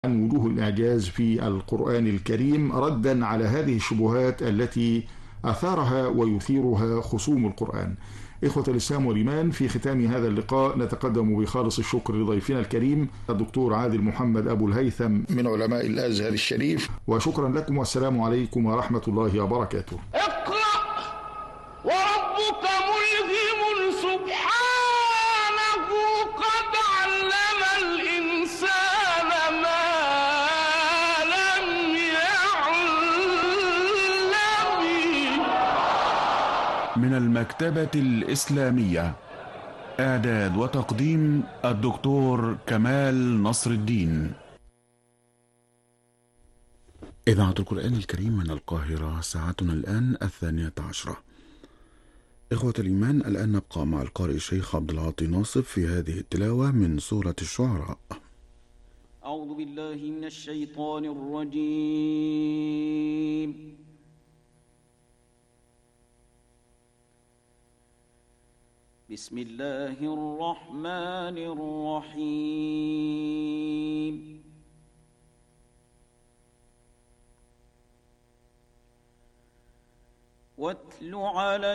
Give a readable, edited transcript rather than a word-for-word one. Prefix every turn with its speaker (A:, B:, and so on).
A: عن وجوه الإعجاز في القرآن الكريم ردا على هذه الشبهات التي أثارها ويثيرها خصوم القرآن. إخوة الإسلام والإيمان، في ختام هذا اللقاء نتقدم بخالص الشكر لضيفنا الكريم الدكتور عادل محمد أبو الهيثم من علماء الأزهر الشريف، وشكرا لكم والسلام عليكم ورحمة الله وبركاته.
B: اقرأ وربك ملهم سبحانه قد علم الإنسان ما لم يعلم.
C: من المكتبة الإسلامية، إعداد وتقديم الدكتور كمال نصر الدين. إذاعة القرآن الكريم من القاهرة، ساعتنا الآن 12:00. إخوة الإيمان، الآن نبقى مع القارئ الشيخ عبد العاطي ناصف في هذه التلاوة من سورة الشعراء.
D: أعوذ بالله من الشيطان الرجيم. بسم الله الرحمن الرحيم. واتل على